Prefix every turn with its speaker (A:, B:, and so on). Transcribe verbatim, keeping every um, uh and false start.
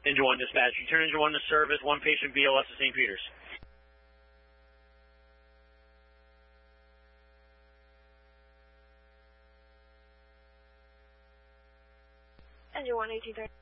A: Engine one dispatch, return Engine one to service, one patient B L S to Saint Peter's.
B: Engine one, eighteen thirty.